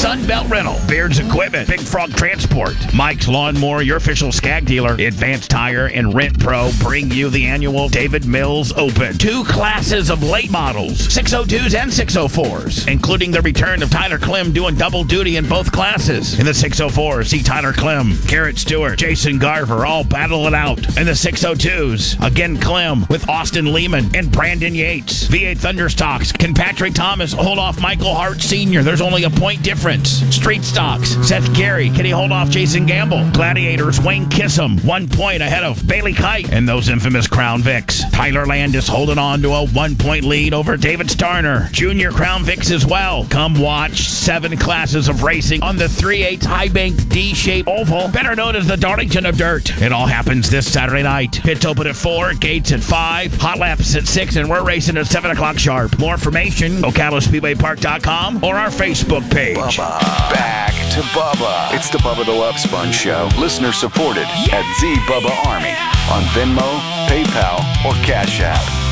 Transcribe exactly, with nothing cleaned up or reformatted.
Sunbelt Rental, Beards Equipment, Big Frog Transport, Mike's Lawnmower, your official Skag dealer, Advanced Tire, and Rent Pro bring you the annual David Mills Open. Two classes of late models, six oh twos and six oh fours, including the return of Tyler Klim doing double duty in both classes. In the six oh fours, see Tyler Klim, Garrett Stewart, Jason Garver all battle it out. In the six oh twos, again Klim with Austin Lehman and Brandon Yates. V eight Thunderstocks, can Patrick Thomas hold off Michael Hart Senior? There's only a point difference. Street Stocks, Seth Carey, can he hold off Jason Gamble? Gladiators, Wayne Kissam, one point ahead of Bailey Kite. And those infamous Crown Vics, Tyler Landis holding on to a one-point lead over David Starner. Junior Crown Vics as well. Come watch seven classes of racing on the three eighths high-banked D-shaped oval, better known as the Darlington of Dirt. It all happens this Saturday night. Pits open at four, gates at five, hot laps at six, and we're racing at seven o'clock sharp. More information, Ocala Speedway Park dot com or our Facebook page. Bubba. Back to Bubba. It's the Bubba the Love Sponge Show. Listener supported at Z Bubba Army on Venmo, PayPal, or Cash App.